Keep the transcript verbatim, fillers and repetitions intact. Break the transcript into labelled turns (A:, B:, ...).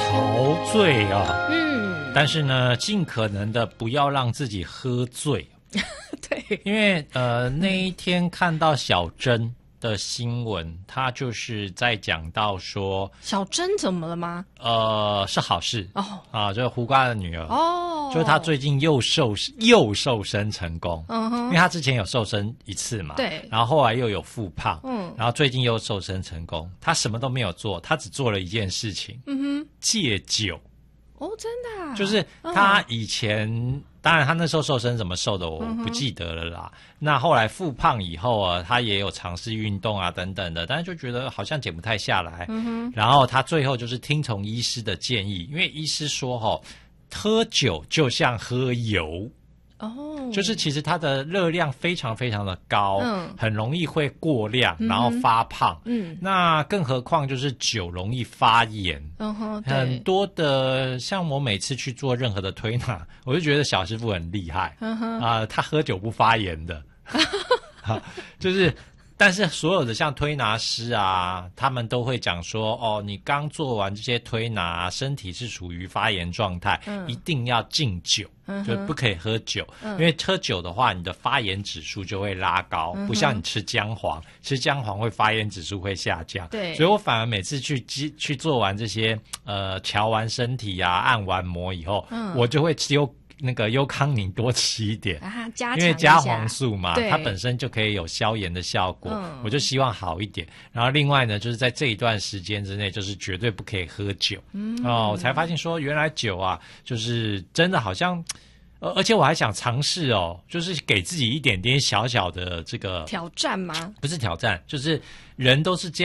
A: 陶醉啊，
B: 嗯，
A: 但是呢，尽可能的不要让自己喝醉。
B: 对，
A: 因为呃那一天看到小珍的新闻，他就是在讲到说，
B: 小珍怎么了吗？
A: 呃是好事
B: 哦
A: 啊，就是胡瓜的女儿
B: 哦，
A: 就是她最近又瘦又瘦身成功，
B: 嗯哼，
A: 因为她之前有瘦身一次嘛，
B: 对
A: 然后后来又有复胖，
B: 嗯
A: 然后最近又瘦身成功，她什么都没有做，她只做了一件事情，
B: 嗯哼，
A: 戒酒。
B: 哦，真的、啊，
A: 就是他以前，嗯、当然他那时候瘦身怎么瘦的我不记得了啦。嗯、那后来复胖以后啊，他也有尝试运动啊等等的，但是就觉得好像减不太下来。嗯、然后他最后就是听从医师的建议，因为医师说哈、哦，喝酒就像喝油。
B: 哦，
A: 就是其实它的热量非常非常的高，嗯，很容易会过量，
B: 嗯、
A: 然后发胖，
B: 嗯，
A: 那更何况就是酒容易发炎，
B: 嗯哼，
A: 很多的像我每次去做任何的推拿，我就觉得小师傅很厉害，嗯哼，啊、呃，他喝酒不发炎的，就是。但是所有的像推拿师啊，他们都会讲说，哦，你刚做完这些推拿，身体是处于发炎状态，嗯、一定要禁酒，嗯、就不可以喝酒，嗯、因为喝酒的话，你的发炎指数就会拉高，嗯、不像你吃姜黄，吃姜黄会发炎指数会下降。
B: 对，
A: 所以我反而每次去去做完这些呃调完身体啊、按完摩以后，嗯、我就会丢。那个优康宁多吃一点，
B: 啊、加
A: 因为加黄素嘛，
B: 它
A: 本身就可以有消炎的效果，嗯、我就希望好一点。然后另外呢，就是在这一段时间之内，就是绝对不可以喝酒。嗯、哦，我才发现说，原来酒啊，就是真的好像，呃，而且我还想尝试哦，就是给自己一点点小小的这个
B: 挑战吗？
A: 不是挑战，就是人都是这样。